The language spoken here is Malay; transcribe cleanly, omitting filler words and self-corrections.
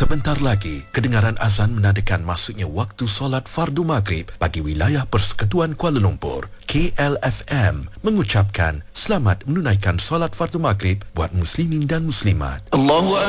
Sebentar lagi, kedengaran azan menandakan masuknya waktu solat fardu maghrib bagi wilayah Persekutuan Kuala Lumpur. KLFM mengucapkan selamat menunaikan solat fardu maghrib buat muslimin dan muslimat. Allahu